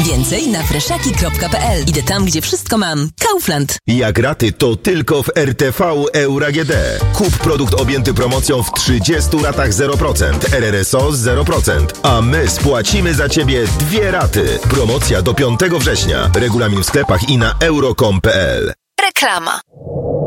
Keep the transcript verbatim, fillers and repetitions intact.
Więcej na freszaki kropka p l. Idę tam, gdzie wszystko mam. Kaufland. Jak raty, to tylko w R T V Euro A G D. Kup produkt objęty promocją w trzydziestu ratach zero procent, R R S O zero procent, a my spłacimy za Ciebie dwie raty. Promocja do piątego września. Regulamin w sklepach i na euro kropka com kropka p l. Reklama.